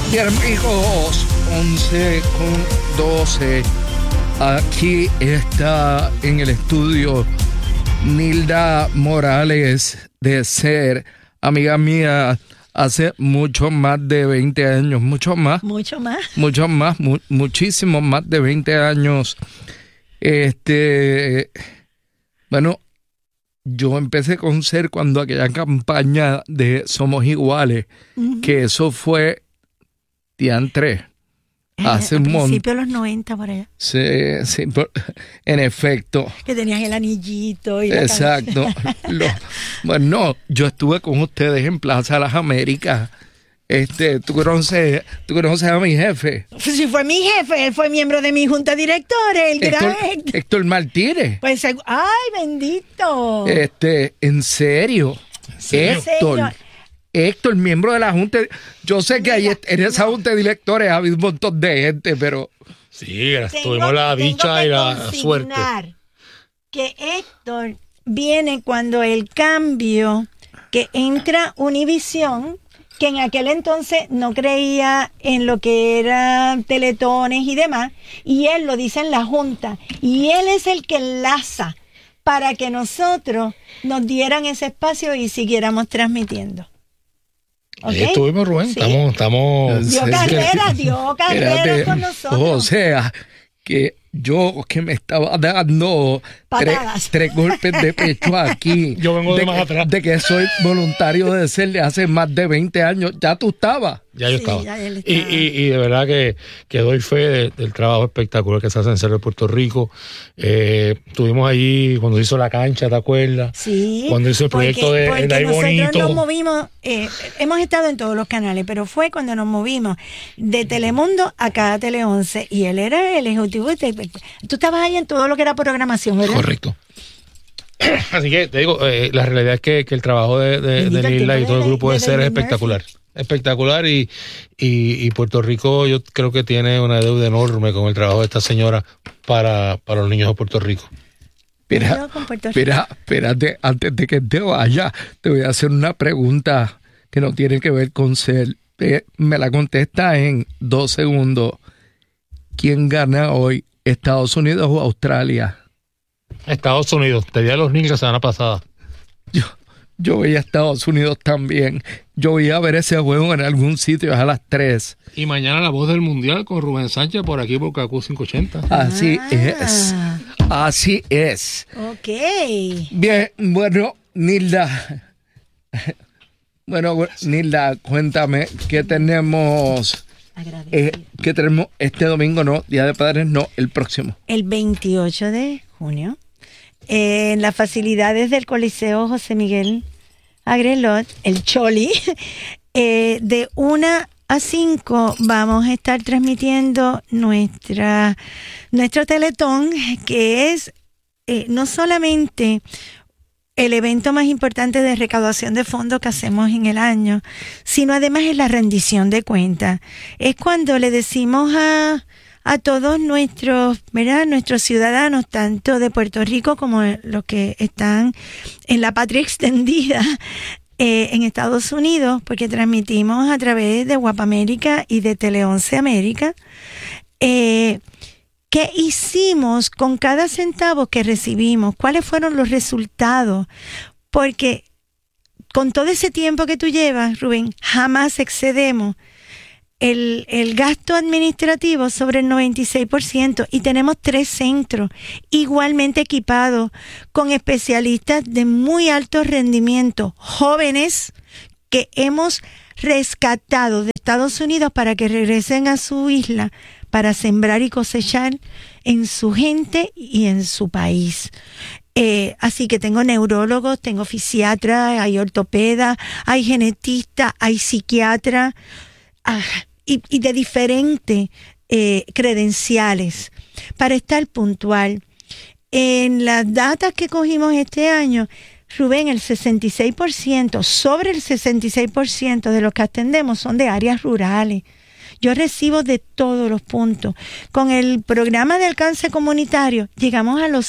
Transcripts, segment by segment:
Bien, amigos, 11:12. Aquí está en el estudio Nilda Morales de SER, amiga mía, hace mucho más de 20 años, muchísimo más de 20 años. Bueno, yo empecé con SER cuando aquella campaña de Somos Iguales, que eso fue diantre. Hace un montón. Principio de los 90 por allá. Sí, en efecto. Que tenías el anillito y exacto. Bueno, yo estuve con ustedes en Plaza Las Américas. ¿Tú conoces a mi jefe? Sí, fue mi jefe, él fue miembro de mi junta de directores, el gran Héctor Martínez. Pues, ¡ay, bendito! ¿En serio? Héctor, miembro de la junta. Yo sé que ahí en esa junta de directores ha habido un montón de gente, pero... Sí, tuvimos la dicha y la suerte. Que Héctor viene cuando el cambio, que entra Univisión, que en aquel entonces no creía en lo que eran teletones y demás, y él lo dice en la junta, y él es el que enlaza para que nosotros nos dieran ese espacio y siguiéramos transmitiendo. ¿Okay? Estuvimos, Rubén, sí. Estamos... Dio carrera con nosotros. O sea, que yo que me estaba dando tres golpes de pecho aquí. Yo vengo de más atrás. De que soy voluntario de SER de hace más de 20 años. ¿Ya tú estabas? Ya yo estaba. Y de verdad que doy fe del trabajo espectacular que se hace en SER de Puerto Rico. Estuvimos allí cuando hizo la cancha, ¿te acuerdas? Sí. Cuando hizo el proyecto de Ahí Bonito. Nosotros nos movimos, hemos estado en todos los canales, pero fue cuando nos movimos de Telemundo a cada Tele 11 y él era el ejecutivo. Tú estabas ahí en todo lo que era programación, ¿verdad? Correcto. Así que te digo, la realidad es que el trabajo de Nilda y todo el grupo de SER es espectacular. Espectacular y Puerto Rico yo creo que tiene una deuda enorme con el trabajo de esta señora para los niños de Puerto Rico. Espérate, antes de que te vaya, te voy a hacer una pregunta que no tiene que ver con SER. Me la contesta en 2 segundos. ¿Quién gana hoy, Estados Unidos o Australia? Estados Unidos, te di a los niños la semana pasada. Yo voy a Estados Unidos también. Yo voy a ver ese juego en algún sitio a las 3. Y mañana la voz del mundial con Rubén Sánchez por aquí por KQ 580. Así es. Ok. Bien, bueno, Nilda. Nilda, cuéntame, ¿qué tenemos? ¿Qué tenemos este domingo? No, Día de Padres, no, el próximo. El 28 de junio. En las facilidades del Coliseo José Miguel Agrelot, el Choli, de 1 a 5 vamos a estar transmitiendo nuestro Teletón, que es no solamente el evento más importante de recaudación de fondos que hacemos en el año, sino además es la rendición de cuentas. Es cuando le decimos a todos nuestros ciudadanos, tanto de Puerto Rico como los que están en la patria extendida en Estados Unidos, porque transmitimos a través de Guapa América y de Tele 11 América, ¿qué hicimos con cada centavo que recibimos? ¿Cuáles fueron los resultados? Porque con todo ese tiempo que tú llevas, Rubén, jamás excedemos el gasto administrativo sobre el 96% y tenemos 3 centros igualmente equipados con especialistas de muy alto rendimiento, jóvenes que hemos rescatado de Estados Unidos para que regresen a su isla para sembrar y cosechar en su gente y en su país. Así que tengo neurólogos, tengo fisiatras, hay ortopedas, hay genetistas, hay psiquiatras, y de diferentes credenciales para estar puntual. En las datas que cogimos este año, Rubén, el 66%, sobre el 66% de los que atendemos son de áreas rurales. Yo recibo de todos los puntos. Con el programa de alcance comunitario llegamos a los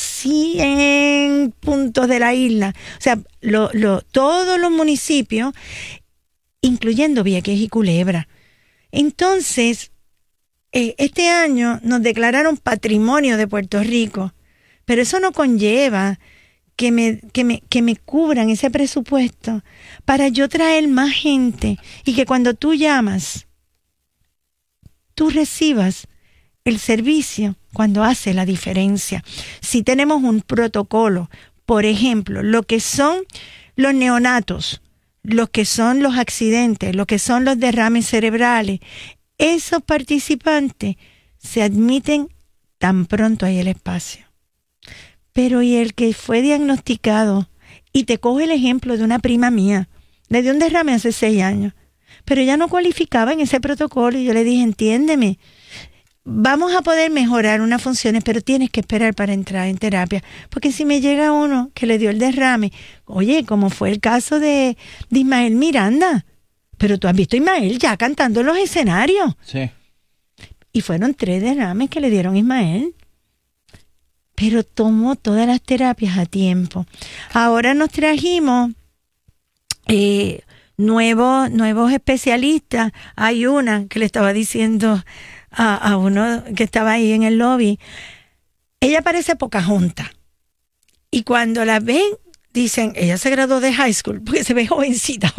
100 puntos de la isla. O sea, todos los municipios, incluyendo Vieques y Culebra. Entonces, este año nos declararon patrimonio de Puerto Rico, pero eso no conlleva que me cubran ese presupuesto para yo traer más gente y que cuando tú llamas, tú recibas el servicio cuando hace la diferencia. Si tenemos un protocolo, por ejemplo, lo que son los neonatos, lo que son los accidentes, lo que son los derrames cerebrales, esos participantes se admiten tan pronto hay el espacio. Pero y el que fue diagnosticado, y te cojo el ejemplo de una prima mía, le dio un derrame hace 6 años, pero ella no cualificaba en ese protocolo y yo le dije, entiéndeme, vamos a poder mejorar unas funciones, pero tienes que esperar para entrar en terapia, porque si me llega uno que le dio el derrame, oye, como fue el caso de Ismael Miranda, pero tú has visto a Ismael ya cantando en los escenarios. Sí. Y fueron 3 derrames que le dieron a Ismael. Pero tomó todas las terapias a tiempo. Ahora nos trajimos nuevos especialistas. Hay una que le estaba diciendo a uno que estaba ahí en el lobby. Ella parece Pocahontas. Y cuando la ven, dicen, ella se graduó de high school, porque se ve jovencita.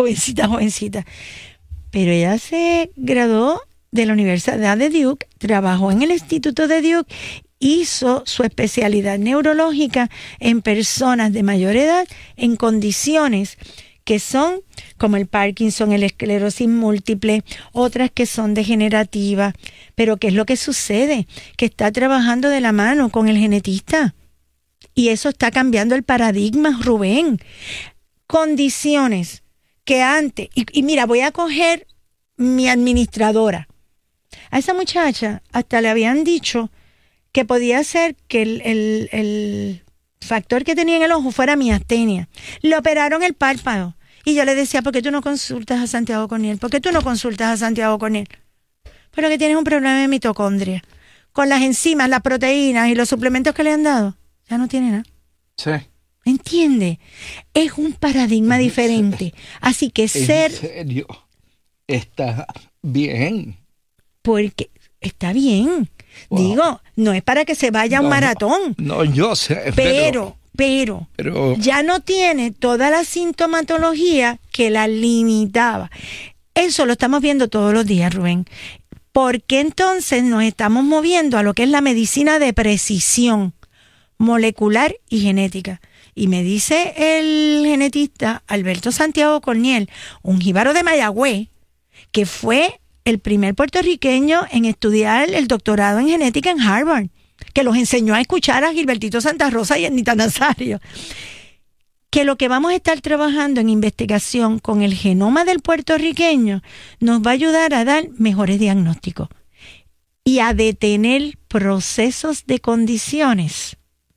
Pero ella se graduó de la Universidad de Duke, trabajó en el Instituto de Duke, hizo su especialidad neurológica en personas de mayor edad en condiciones que son como el Parkinson, el esclerosis múltiple, otras que son degenerativas. Pero ¿qué es lo que sucede? Que está trabajando de la mano con el genetista. Y eso está cambiando el paradigma, Rubén. Condiciones que antes... Y mira, voy a coger mi administradora. A esa muchacha hasta le habían dicho que podía ser que el factor que tenía en el ojo fuera miastenia. Le operaron el párpado. Y yo le decía, ¿por qué tú no consultas a Santiago Corniel? ¿Por qué tú no consultas a Santiago Corniel? Pero que tienes un problema de mitocondria. Con las enzimas, las proteínas y los suplementos que le han dado, ya no tiene nada. Sí. ¿Entiende? Es un paradigma diferente. Así que ser... ¿En serio? Está bien. Porque está bien. Wow. Digo, no es para que se vaya a un maratón. No, yo sé. Pero ya no tiene toda la sintomatología que la limitaba. Eso lo estamos viendo todos los días, Rubén. Porque entonces nos estamos moviendo a lo que es la medicina de precisión molecular y genética. Y me dice el genetista Alberto Santiago Corniel, un jíbaro de Mayagüez, que fue el primer puertorriqueño en estudiar el doctorado en genética en Harvard, que los enseñó a escuchar a Gilbertito Santa Rosa y a Anita Nazario, que lo que vamos a estar trabajando en investigación con el genoma del puertorriqueño nos va a ayudar a dar mejores diagnósticos y a detener procesos de condiciones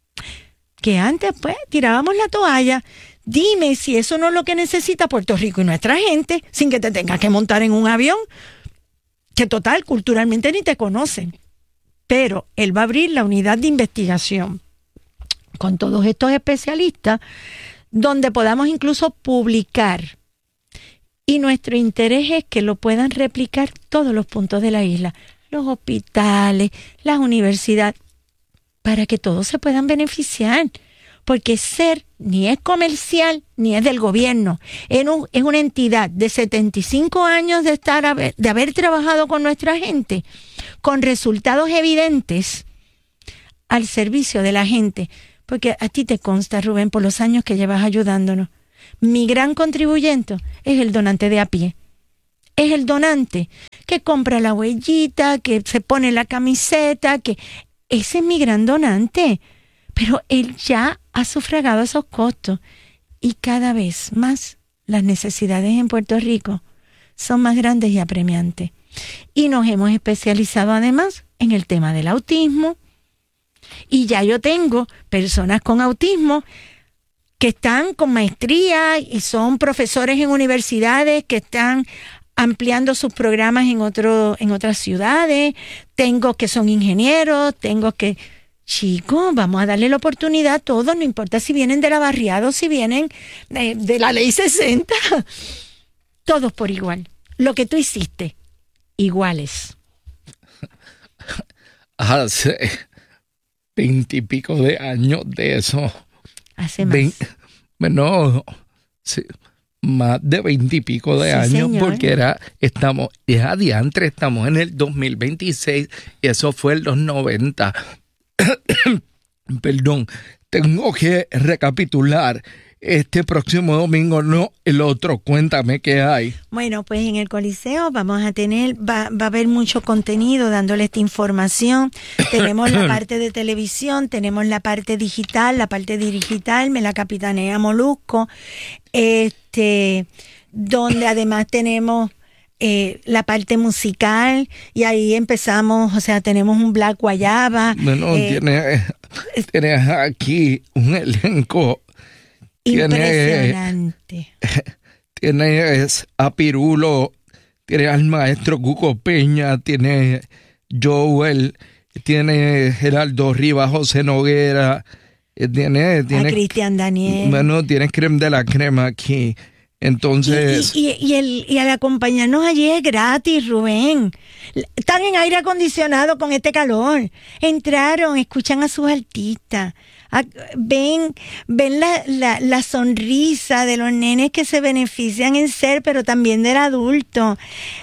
que antes pues tirábamos la toalla. Dime si eso no es lo que necesita Puerto Rico y nuestra gente, sin que te tengas que montar en un avión, que total, culturalmente ni te conocen. Pero él va a abrir la unidad de investigación con todos estos especialistas, donde podamos incluso publicar. Y nuestro interés es que lo puedan replicar todos los puntos de la isla, los hospitales, las universidades, para que todos se puedan beneficiar. Porque SER ni es comercial ni es del gobierno. Es una entidad de 75 años de haber trabajado con nuestra gente, con resultados evidentes al servicio de la gente. Porque a ti te consta, Rubén, por los años que llevas ayudándonos, mi gran contribuyente es el donante de a pie. Es el donante que compra la huellita, que se pone la camiseta, que ese es mi gran donante. Pero él ya ha sufragado esos costos y cada vez más las necesidades en Puerto Rico son más grandes y apremiantes. Y nos hemos especializado además en el tema del autismo. Y ya yo tengo personas con autismo que están con maestría y son profesores en universidades que están ampliando sus programas en otras ciudades. Tengo que son ingenieros, tengo que... Chicos, vamos a darle la oportunidad a todos, no importa si vienen de la barriada o si vienen de la ley 60. Todos por igual. Lo que tú hiciste iguales. Hace 20 y pico de años de eso. Hace más. Bueno, sí, más de 20 y pico de años, señor. Porque estamos en el 2026 y eso fue en los 90. Perdón, tengo que recapitular. Este próximo domingo, no el otro. Cuéntame qué hay. Bueno, pues en el Coliseo vamos a tener, va a haber mucho contenido dándole esta información. Tenemos la parte de televisión, tenemos la parte digital. La parte digital me la capitanea Molusco, donde además tenemos la parte musical y ahí empezamos, o sea, tenemos un Black Guayaba. Bueno, tienes aquí un elenco. Impresionante. Tienes a Pirulo, tienes al maestro Cuco Peña, tienes Joel, tienes Geraldo Rivas, José Noguera, tienes a Cristian Daniel. Bueno, tienes creme de la crema aquí. Entonces... Y al acompañarnos allí es gratis, Rubén. Están en aire acondicionado con este calor. Entraron, escuchan a sus artistas. Ven la sonrisa de los nenes que se benefician en ser, pero también del adulto.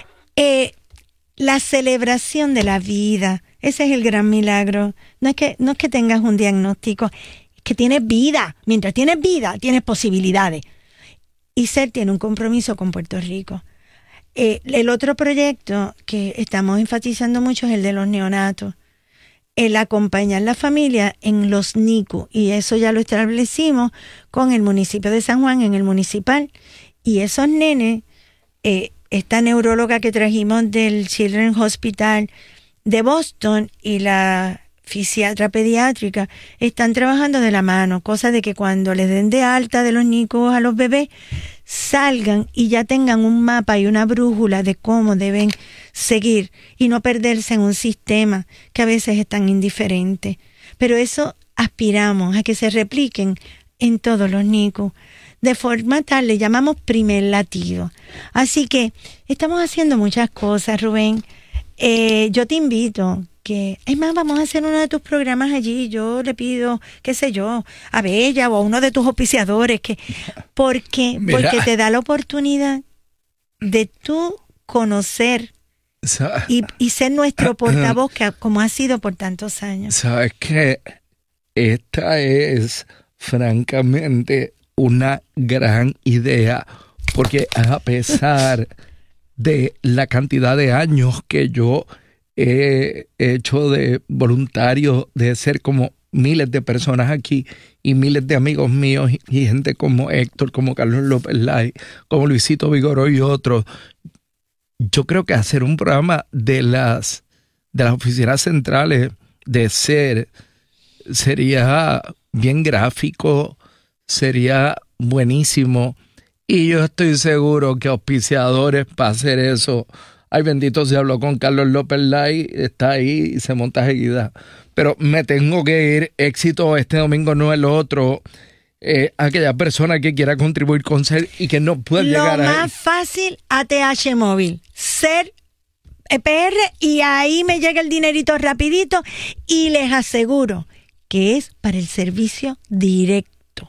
La celebración de la vida. Ese es el gran milagro. No es que tengas un diagnóstico, es que tienes vida. Mientras tienes vida, tienes posibilidades. Y SER tiene un compromiso con Puerto Rico. El otro proyecto que estamos enfatizando mucho es el de los neonatos. El acompañar a la familia en los NICU, y eso ya lo establecimos con el municipio de San Juan, en el municipal, y esos nenes, esta neuróloga que trajimos del Children's Hospital de Boston y la fisiatra pediátrica están trabajando de la mano, cosa de que cuando les den de alta de los NICU a los bebés, salgan y ya tengan un mapa y una brújula de cómo deben seguir y no perderse en un sistema que a veces es tan indiferente. Pero eso aspiramos a que se repliquen en todos los NICU, de forma tal, le llamamos primer latido. Así que estamos haciendo muchas cosas, Rubén. Yo te invito es más, vamos a hacer uno de tus programas allí. Yo le pido, qué sé yo, a Bella o a uno de tus auspiciadores, porque te da la oportunidad de tú conocer y ser nuestro portavoz, como ha sido por tantos años. Sabes que esta es francamente una gran idea, porque a pesar de la cantidad de años que yo he hecho de voluntario, de ser como miles de personas aquí y miles de amigos míos y gente como Héctor, como Carlos López Lai, como Luisito Vigoró y otros, yo creo que hacer un programa de las oficinas centrales de SER sería bien gráfico, sería buenísimo, y yo estoy seguro que auspiciadores para hacer eso. Ay, bendito, se habló con Carlos López Lai, está ahí y se monta seguida. Pero me tengo que ir. Éxito este domingo, no el otro. Aquella persona que quiera contribuir con SER y que no pueda llegar ahí. Lo más fácil, ATH Móvil. SER PR, y ahí me llega el dinerito rapidito y les aseguro que es para el servicio directo.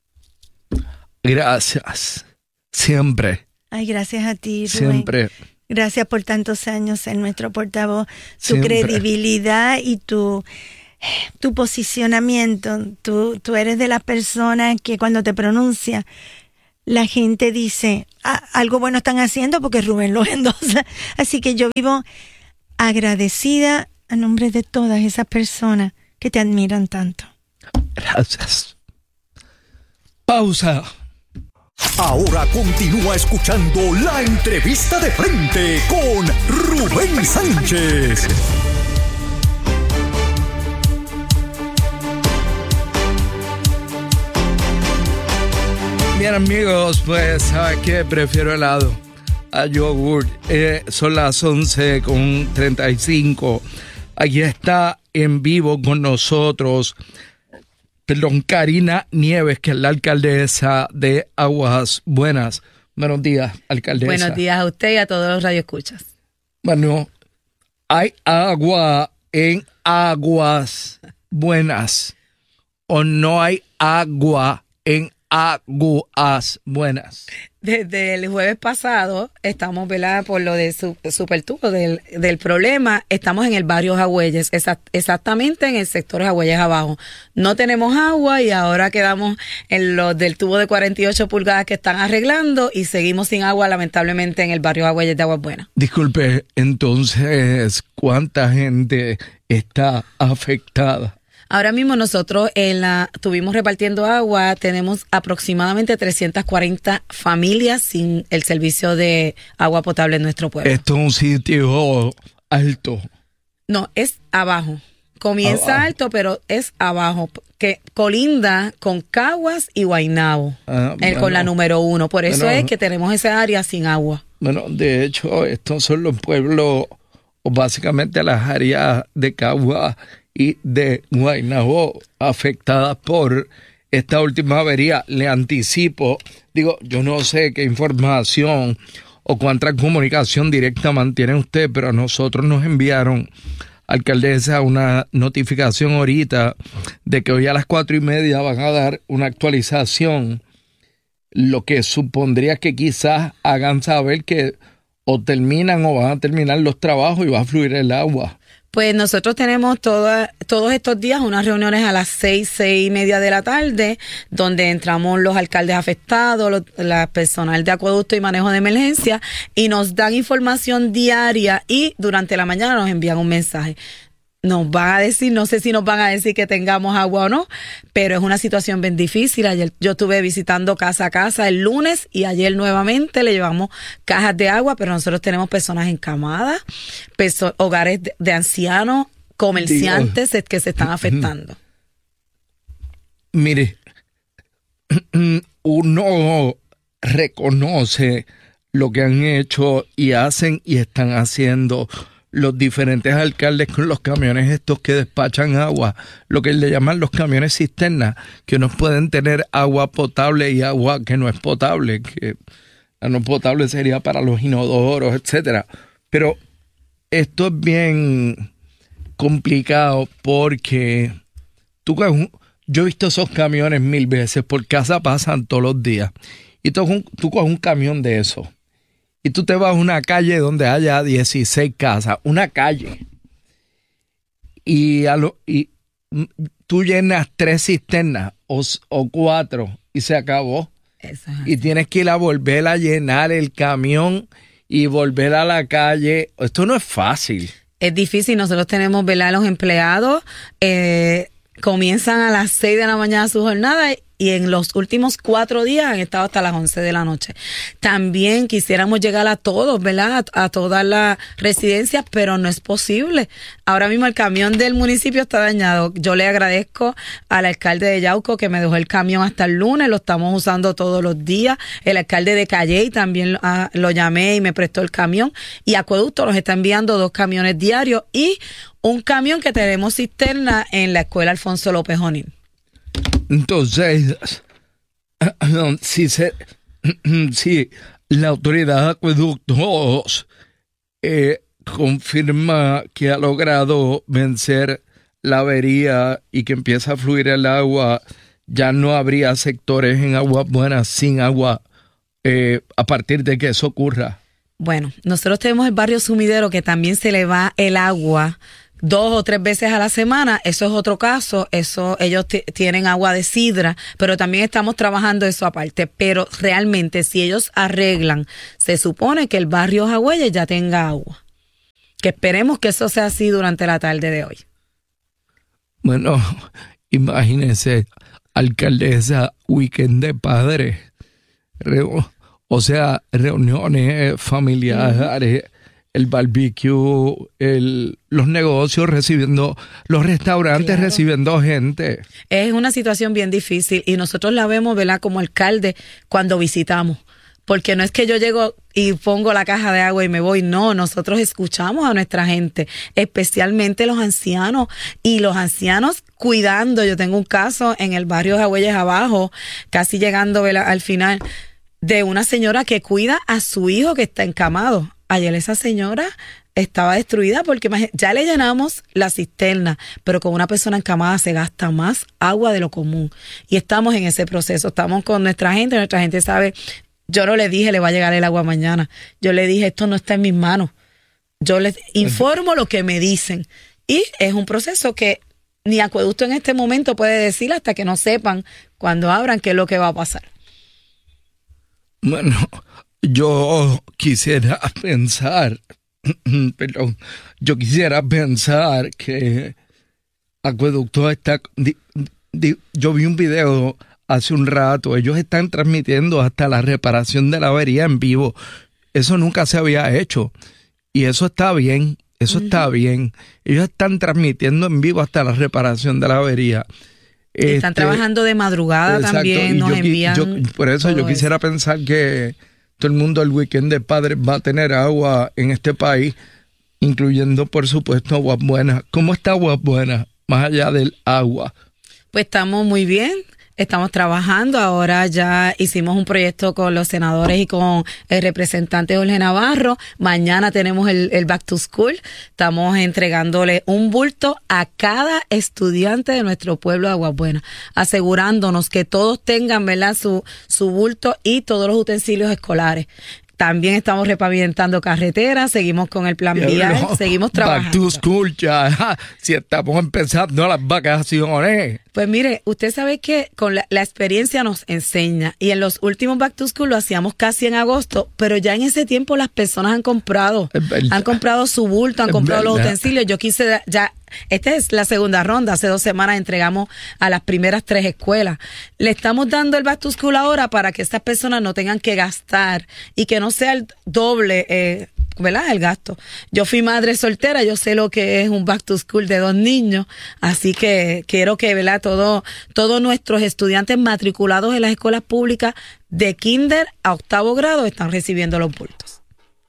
Gracias. Siempre. Ay, gracias a ti, Rubén. Siempre. Gracias por tantos años en nuestro portavoz, tu credibilidad y tu posicionamiento. Tú eres de las personas que cuando te pronuncia, la gente dice, algo bueno están haciendo porque Rubén lo endosa. Así que yo vivo agradecida a nombre de todas esas personas que te admiran tanto. Gracias. Pausa. Ahora continúa escuchando la entrevista de frente con Rubén Sánchez. Bien, amigos, pues ¿sabes qué? Prefiero helado a yogur. Son las 11:35. Aquí está en vivo con nosotros Karina Nieves, que es la alcaldesa de Aguas Buenas. Buenos días, alcaldesa. Buenos días a usted y a todos los radioescuchas. Bueno, ¿hay agua en aguas buenas o no hay agua en aguas buenas? Desde el jueves pasado estamos, ¿verdad? Por lo de Supertubo, del problema, estamos en el barrio Jagüeyes, exactamente en el sector Jagüeyes abajo. No tenemos agua y ahora quedamos en los del tubo de 48 pulgadas que están arreglando y seguimos sin agua, lamentablemente, en el barrio Jagüeyes de Aguas Buenas. Disculpe, entonces, ¿cuánta gente está afectada? Ahora mismo nosotros estuvimos repartiendo agua, tenemos aproximadamente 340 familias sin el servicio de agua potable en nuestro pueblo. Esto es un sitio alto. No, es abajo. Comienza abajo. alto, pero es abajo, que colinda con Caguas y Guaynabo, con la número 1. Por eso es que tenemos esa área sin agua. Bueno, de hecho, estos son los pueblos, o básicamente las áreas de Caguas y de Guaynabo afectadas por esta última avería. Le anticipo, yo no sé qué información o cuánta comunicación directa mantiene usted, pero a nosotros nos enviaron, alcaldesa, una notificación ahorita de que hoy a las 4:30 van a dar una actualización, lo que supondría que quizás hagan saber que o terminan o van a terminar los trabajos y va a fluir el agua. Pues nosotros tenemos todos estos días unas reuniones a las 6:30 de la tarde, donde entramos los alcaldes afectados, la personal de acueducto y manejo de emergencia, y nos dan información diaria y durante la mañana nos envían un mensaje. Nos van a decir, no sé si nos van a decir que tengamos agua o no, pero es una situación bien difícil. Ayer yo estuve visitando casa a casa el lunes y ayer nuevamente le llevamos cajas de agua, pero nosotros tenemos personas encamadas, hogares de ancianos, comerciantes que se están afectando. Mire, uno reconoce lo que han hecho y hacen y están haciendo los diferentes alcaldes con los camiones estos que despachan agua, lo que le llaman los camiones cisterna, que nos pueden tener agua potable y agua que no es potable, que la no potable sería para los inodoros, etcétera. Pero esto es bien complicado porque yo he visto esos camiones 1000 veces, por casa pasan todos los días, y tú coges un camión de eso y tú te vas a una calle donde haya 16 casas, una calle, y tú llenas 3 cisternas o 4 y se acabó. Y tienes que ir a volver a llenar el camión y volver a la calle. Esto no es fácil. Es difícil. Nosotros tenemos, ¿verdad? Los empleados comienzan a las 6 de la mañana su jornada y en los últimos 4 días han estado hasta las 11 de la noche. También quisiéramos llegar a todos, ¿verdad? A todas las residencias, pero no es posible. Ahora mismo el camión del municipio está dañado. Yo le agradezco al alcalde de Yauco que me dejó el camión hasta el lunes, lo estamos usando todos los días. El alcalde de Calley también lo llamé y me prestó el camión. Y Acueducto nos está enviando 2 camiones diarios y un camión que tenemos cisterna en la escuela Alfonso López O'Neill. Entonces, si la autoridad de acueductos confirma que ha logrado vencer la avería y que empieza a fluir el agua, ya no habría sectores en Aguas Buenas sin agua a partir de que eso ocurra. Bueno, nosotros tenemos el barrio Sumidero que también se le va el agua 2 o 3 veces a la semana. Eso es otro caso. Ellos tienen agua de sidra, pero también estamos trabajando eso aparte. Pero realmente, si ellos arreglan, se supone que el barrio Jagüeyes ya tenga agua. Que esperemos que eso sea así durante la tarde de hoy. Bueno, imagínense, alcaldesa, weekend de padres, reuniones familiares, el barbecue, los negocios recibiendo, los restaurantes recibiendo gente. Es una situación bien difícil y nosotros la vemos, ¿verdad?, como alcalde cuando visitamos. Porque no es que yo llego y pongo la caja de agua y me voy, no, nosotros escuchamos a nuestra gente, especialmente los ancianos, y los ancianos cuidando. Yo tengo un caso en el barrio Jagüeyes abajo, casi llegando, ¿verdad?, al final, de una señora que cuida a su hijo que está encamado. ayer esa señora estaba destruida porque ya le llenamos la cisterna, pero con una persona encamada se gasta más agua de lo común. Y estamos en ese proceso, estamos con nuestra gente sabe, yo no le dije le va a llegar el agua mañana, yo le dije esto no está en mis manos, yo les informo lo que me dicen. Y es un proceso que ni Acueducto en este momento puede decir hasta que no sepan cuando abran qué es lo que va a pasar. Bueno, yo quisiera pensar, que Acueducto está... yo vi un video hace un rato, ellos están transmitiendo hasta la reparación de la avería en vivo. Eso nunca se había hecho y eso está bien. Eso está bien. Ellos están transmitiendo en vivo hasta la reparación de la avería. Están trabajando de madrugada. Exacto. También, nos envían. Por eso yo quisiera pensar que todo el mundo el weekend de Padres va a tener agua en este país, incluyendo, por supuesto, Aguas Buenas. ¿Cómo está Aguas Buenas, más allá del agua? Pues estamos muy bien. Estamos trabajando, ahora ya hicimos un proyecto con los senadores y con el representante Jorge Navarro. Mañana tenemos el Back to School. Estamos entregándole un bulto a cada estudiante de nuestro pueblo de Aguas Buenas, asegurándonos que todos tengan, ¿verdad?, su bulto y todos los utensilios escolares. También estamos repavimentando carreteras, seguimos con el plan vial, seguimos trabajando. Back to school ya, si estamos empezando las vacaciones. Pues mire, usted sabe que con la experiencia nos enseña, y en los últimos Back to School lo hacíamos casi en agosto, pero ya en ese tiempo las personas han comprado su bulto, han comprado los utensilios. Yo quise ya... Esta es la segunda ronda. Hace 2 semanas entregamos a las primeras 3 escuelas. Le estamos dando el Back to School ahora para que estas personas no tengan que gastar y que no sea el doble, ¿verdad?, el gasto. Yo fui madre soltera, yo sé lo que es un Back to School de 2 niños, así que quiero que, ¿verdad?, todos nuestros estudiantes matriculados en las escuelas públicas de kinder a 8º grado están recibiendo los bultos.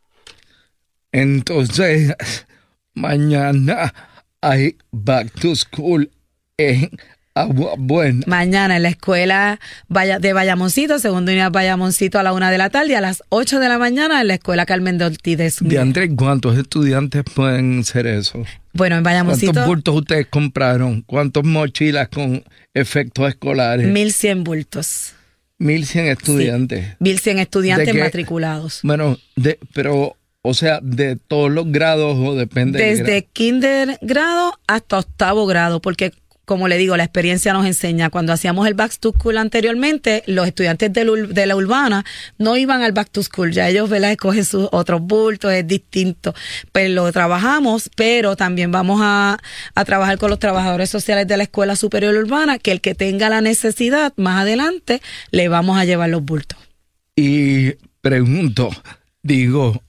Entonces, mañana hay Back to School en Aguas Buenas. Mañana en la escuela de Bayamoncito, segunda unidad Bayamoncito, a la 1 de la tarde, y a las 8 de la mañana en la escuela Carmen de Ortiz de Zúñiga. ¿De Andrés, cuántos estudiantes pueden hacer eso? Bueno, en Bayamoncito... ¿Cuántos bultos ustedes compraron? ¿Cuántas mochilas con efectos escolares? 1,100 bultos. 1,100 estudiantes. Sí, 1,100 estudiantes matriculados. Bueno, pero... O sea, ¿de todos los grados o depende? Desde kinder grado hasta 8º grado, porque como le digo, la experiencia nos enseña. Cuando hacíamos el Back to School anteriormente, los estudiantes de la urbana no iban al Back to School, ya ellos, ¿verdad?, escogen sus otros bultos, es distinto. Pues lo trabajamos, pero también vamos a trabajar con los trabajadores sociales de la Escuela Superior Urbana, que el que tenga la necesidad, más adelante, le vamos a llevar los bultos. Y pregunto... Digo,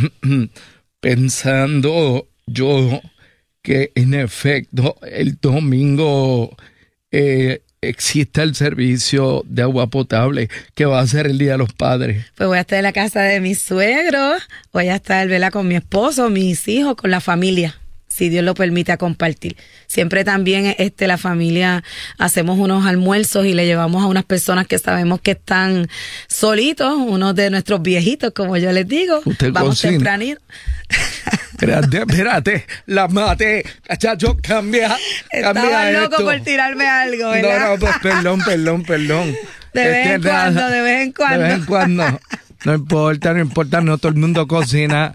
pensando yo que en efecto el domingo exista el servicio de agua potable, que va a ser el Día de los Padres. Pues voy a estar en la casa de mis suegros, voy a estar, ¿verdad?, con mi esposo, mis hijos, con la familia, si Dios lo permite, a compartir. Siempre también la familia hacemos unos almuerzos y le llevamos a unas personas que sabemos que están solitos, unos de nuestros viejitos, como yo les digo. Usted vamos cocina. tempranito. Espérate, la maté, cachacho, cambia Estaba loco esto. por tirarme algo, ¿verdad? No, pues perdón. De vez en cuando. No importa, no todo el mundo cocina.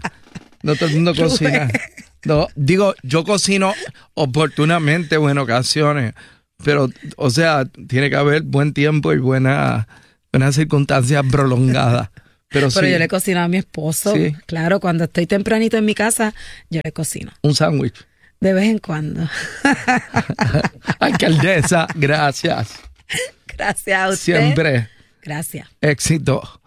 No, digo, yo cocino oportunamente o en ocasiones, pero, o sea, tiene que haber buen tiempo y buenas circunstancias prolongadas. Pero sí, yo le cocino a mi esposo. Sí. Claro, cuando estoy tempranito en mi casa, yo le cocino. Un sándwich. De vez en cuando. Alcaldesa, gracias. Gracias a usted. Siempre. Gracias. Éxito.